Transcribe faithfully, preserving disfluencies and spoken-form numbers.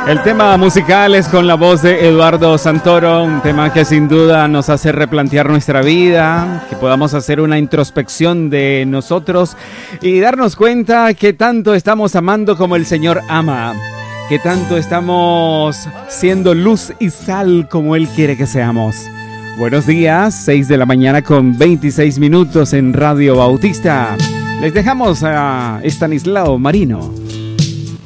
El tema musical es con la voz de Eduardo Santoro, un tema que sin duda nos hace replantear nuestra vida, que podamos hacer una introspección de nosotros y darnos cuenta que tanto estamos amando como el Señor ama, que tanto estamos siendo luz y sal como Él quiere que seamos. Buenos días, seis de la mañana con veintiséis minutos en Radio Bautista. Les dejamos a Estanislao Marino.